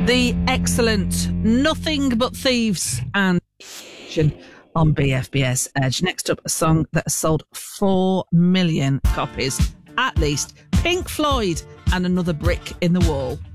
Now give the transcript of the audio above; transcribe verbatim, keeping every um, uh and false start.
The excellent Nothing But Thieves and on B F B S Edge. Next up, a song that has sold four million copies, at least. Pink Floyd and Another Brick in the Wall.